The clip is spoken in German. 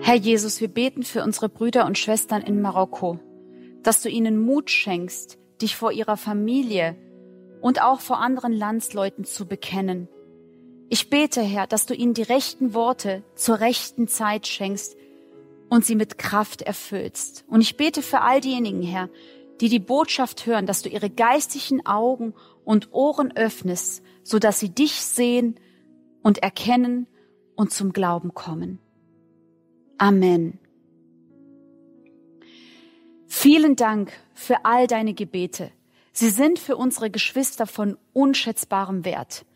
Herr Jesus, wir beten für unsere Brüder und Schwestern in Marokko, dass du ihnen Mut schenkst, dich vor ihrer Familie und auch vor anderen Landsleuten zu bekennen. Ich bete, Herr, dass du ihnen die rechten Worte zur rechten Zeit schenkst und sie mit Kraft erfüllst. Und ich bete für all diejenigen, Herr, die die Botschaft hören, dass du ihre geistigen Augen und Ohren öffnest, sodass sie dich sehen und erkennen und zum Glauben kommen. Amen. Vielen Dank für all deine Gebete. Sie sind für unsere Geschwister von unschätzbarem Wert.